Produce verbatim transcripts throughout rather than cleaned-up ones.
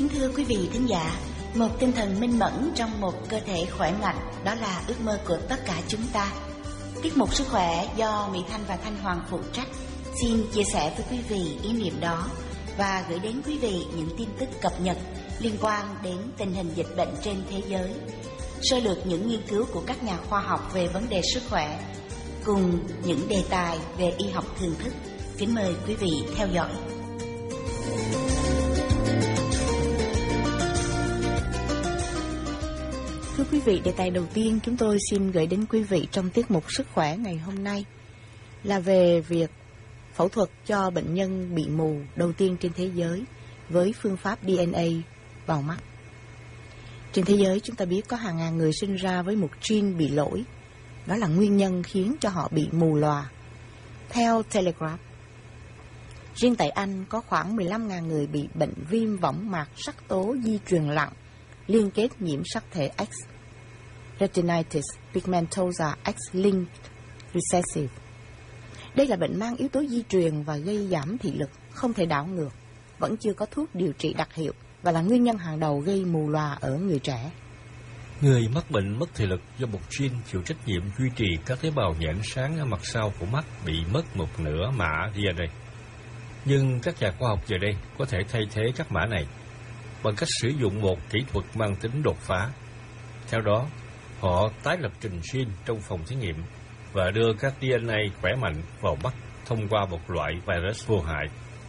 Kính thưa quý vị thính giả, một tinh thần minh mẫn trong một cơ thể khỏe mạnh, đó là ước mơ của tất cả chúng ta. Tiết mục Sức khỏe do Mỹ Thanh và Thanh Hoàng phụ trách xin chia sẻ với quý vị ý niệm đó và gửi đến quý vị những tin tức cập nhật liên quan đến tình hình dịch bệnh trên thế giới, sơ lược những nghiên cứu của các nhà khoa học về vấn đề sức khỏe, cùng những đề tài về y học thường thức. Kính mời quý vị theo dõi. Thưa quý vị, đề tài đầu tiên chúng tôi xin gửi đến quý vị trong tiết mục Sức khỏe ngày hôm nay là về việc phẫu thuật cho bệnh nhân bị mù đầu tiên trên thế giới với phương pháp đê en a vào mắt. Trên thế giới chúng ta biết có hàng ngàn người sinh ra với một gene bị lỗi. Đó là nguyên nhân khiến cho họ bị mù lòa. Theo Telegraph, riêng tại Anh có khoảng mười lăm nghìn người bị bệnh viêm võng mạc sắc tố di truyền nặng liên kết nhiễm sắc thể X, retinitis pigmentosa X-linked recessive. Đây là bệnh mang yếu tố di truyền và gây giảm thị lực, không thể đảo ngược, vẫn chưa có thuốc điều trị đặc hiệu và là nguyên nhân hàng đầu gây mù lòa ở người trẻ. Người mắc bệnh mất thị lực do một gene chịu trách nhiệm duy trì các tế bào nhãn sáng ở mặt sau của mắt bị mất một nửa mã đê en a. Nhưng các nhà khoa học giờ đây có thể thay thế các mã này bằng cách sử dụng một kỹ thuật mang tính đột phá. Theo đó, họ tái lập trình gene trong phòng thí nghiệm và đưa các đê en a khỏe mạnh vào mắt thông qua một loại virus vô hại.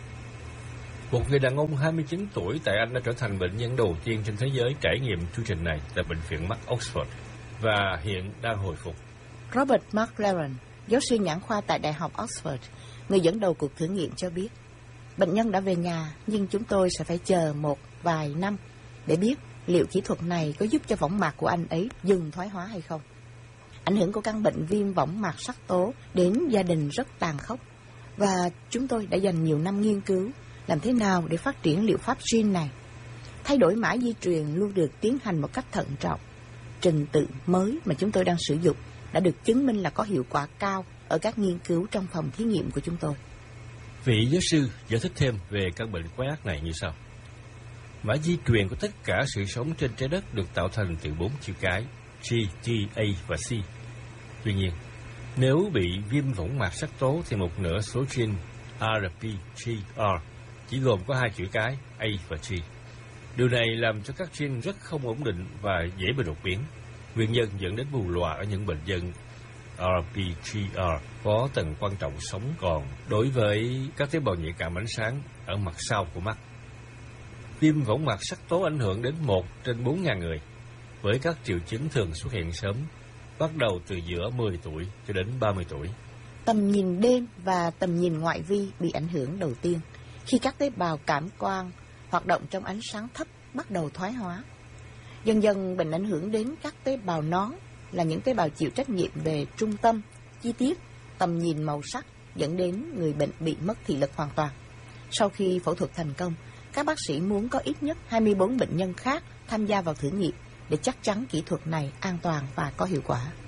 Một người đàn ông hai mươi chín tuổi tại Anh đã trở thành bệnh nhân đầu tiên trên thế giới trải nghiệm chương trình này tại Bệnh viện mắt Oxford và hiện đang hồi phục. Robert McLaren, giáo sư nhãn khoa tại Đại học Oxford, người dẫn đầu cuộc thử nghiệm cho biết, bệnh nhân đã về nhà nhưng chúng tôi sẽ phải chờ một vài năm để biết liệu kỹ thuật này có giúp cho võng mạc của anh ấy dừng thoái hóa hay không. Ảnh hưởng của căn bệnh viêm võng mạc sắc tố đến gia đình rất tàn khốc và chúng tôi đã dành nhiều năm nghiên cứu làm thế nào để phát triển liệu pháp gene này. Thay đổi mã di truyền luôn được tiến hành một cách thận trọng. Trình tự mới mà chúng tôi đang sử dụng đã được chứng minh là có hiệu quả cao ở các nghiên cứu trong phòng thí nghiệm của chúng tôi. Vị giáo sư giải thích thêm về căn bệnh quái ác này như sau. Mã di truyền của tất cả sự sống trên trái đất được tạo thành từ bốn chữ cái G, T, A và C. Tuy nhiên, nếu bị viêm võng mạc sắc tố thì một nửa số gene R, P, G, R chỉ gồm có hai chữ cái A và G. Điều này làm cho các gene rất không ổn định và dễ bị đột biến. Nguyên nhân dẫn đến mù lòa ở những bệnh nhân R, P, G, R có tầm quan trọng sống còn đối với các tế bào nhạy cảm ánh sáng ở mặt sau của mắt. Viêm võng mạc sắc tố ảnh hưởng đến một trên bốn nghìn người, với các triệu chứng thường xuất hiện sớm, bắt đầu từ giữa mười tuổi cho đến ba mươi tuổi. Tầm nhìn đêm và tầm nhìn ngoại vi bị ảnh hưởng đầu tiên khi các tế bào cảm quan hoạt động trong ánh sáng thấp bắt đầu thoái hóa. Dần dần bệnh ảnh hưởng đến các tế bào nón, là những tế bào chịu trách nhiệm về trung tâm, chi tiết, tầm nhìn màu sắc, dẫn đến người bệnh bị mất thị lực hoàn toàn. Sau khi phẫu thuật thành công, các bác sĩ muốn có ít nhất hai mươi bốn bệnh nhân khác tham gia vào thử nghiệm để chắc chắn kỹ thuật này an toàn và có hiệu quả.